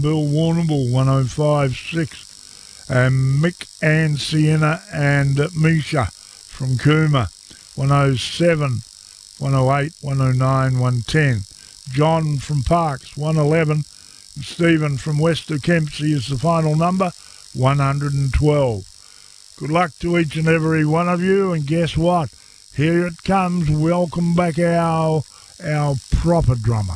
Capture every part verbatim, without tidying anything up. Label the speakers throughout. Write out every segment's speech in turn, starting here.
Speaker 1: Bill Warrnambool, one oh five point six. And Mick and Sienna and Misha from Cooma, one oh seven, one oh eight, one oh nine, one ten. John from Parks, one eleven. And Stephen from Wester Kempsey is the final number, one hundred twelve. Good luck to each and every one of you, and guess what? Here it comes. Welcome back our our proper drummer.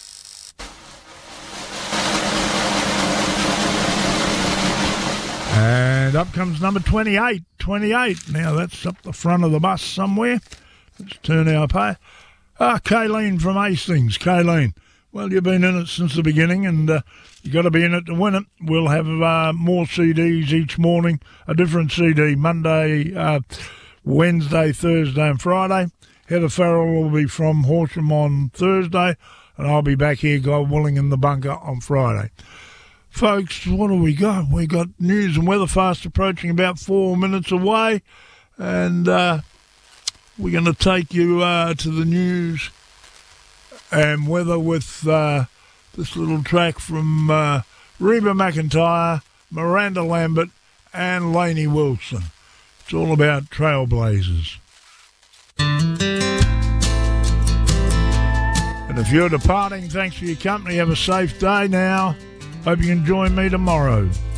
Speaker 1: And up comes number twenty-eight. twenty-eight. Now that's up the front of the bus somewhere. Let's turn our pay. Ah, Kayleen from Hastings. Kayleen. Well, you've been in it since the beginning, and uh, you've got to be in it to win it. We'll have uh, more C Ds each morning, a different C D, Monday, uh, Wednesday, Thursday and Friday. Heather Farrell will be from Horsham on Thursday, and I'll be back here, God willing, in the bunker on Friday. Folks, what do we got? We got news and weather fast approaching about four minutes away, and uh, we're going to take you uh, to the news and weather with uh, this little track from uh, Reba McEntire, Miranda Lambert and Lainey Wilson. It's all about Trailblazers. And if you're departing, thanks for your company. Have a safe day now. Hope you can join me tomorrow.